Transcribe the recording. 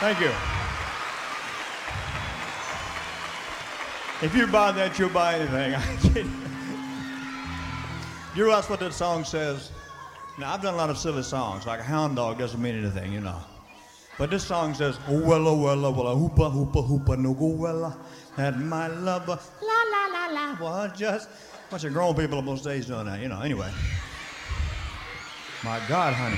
Thank you. If you buy that, you'll buy anything. I kid you. You realize what that song says? Now, I've done a lot of silly songs, like a hound dog doesn't mean anything, you know. But this song says, oh, wella, hoopa, hoopa, hoopa, no go, wella, and my lover, la, la, la, la, well, just a bunch of grown people on most days doing that, you know. Anyway. My God, honey.